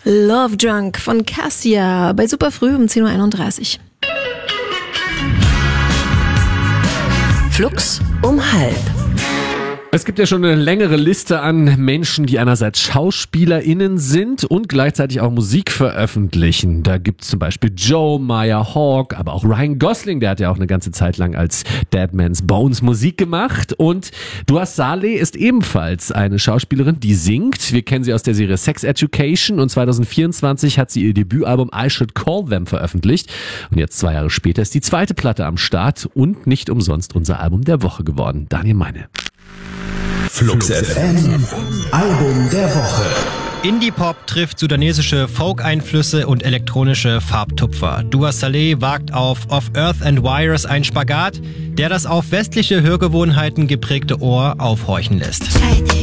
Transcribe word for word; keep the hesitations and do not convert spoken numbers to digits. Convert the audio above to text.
Love Drunk von Cassia bei Superfrüh um zehn Uhr einunddreißig. Flux um halb. Es gibt ja schon eine längere Liste an Menschen, die einerseits SchauspielerInnen sind und gleichzeitig auch Musik veröffentlichen. Da gibt es zum Beispiel Joe, Maya Hawke, aber auch Ryan Gosling, der hat ja auch eine ganze Zeit lang als Dead Man's Bones Musik gemacht. Und Dua Saleh ist ebenfalls eine Schauspielerin, die singt. Wir kennen sie aus der Serie Sex Education und zwanzig vierundzwanzig hat sie ihr Debütalbum I Should Call Them veröffentlicht. Und jetzt zwei Jahre später ist die zweite Platte am Start und nicht umsonst unser Album der Woche geworden. Daniel Meine. Flux F M, Album der Woche. Indie-Pop trifft sudanesische Folk-Einflüsse und elektronische Farbtupfer. Dua Saleh wagt auf Of Earth and Wires einen Spagat, der das auf westliche Hörgewohnheiten geprägte Ohr aufhorchen lässt.